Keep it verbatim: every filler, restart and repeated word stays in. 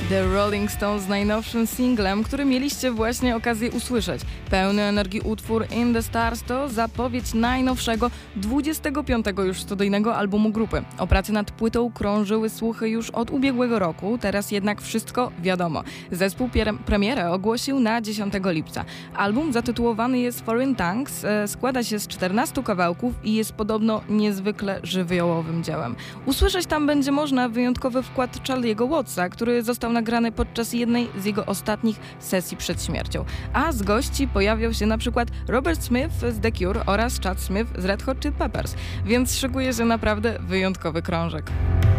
The Rolling Stones z najnowszym singlem, który mieliście właśnie okazję usłyszeć. Pełny energii utwór In the Stars to zapowiedź najnowszego, dwudziestego piątego już studyjnego albumu grupy. O pracy nad płytą krążyły słuchy już od ubiegłego roku, teraz jednak wszystko wiadomo. Zespół pier- premierę ogłosił na dziesiątego lipca. Album zatytułowany jest Foreign Tongues, e, składa się z czternastu kawałków i jest podobno niezwykle żywiołowym dziełem. Usłyszeć tam będzie można wyjątkowy wkład Charlie'ego Wattsa, który został nagrany podczas jednej z jego ostatnich sesji przed śmiercią. A z gości pojawiał się na przykład Robert Smith z The Cure oraz Chad Smith z Red Hot Chili Peppers, więc szykuje się naprawdę wyjątkowy krążek.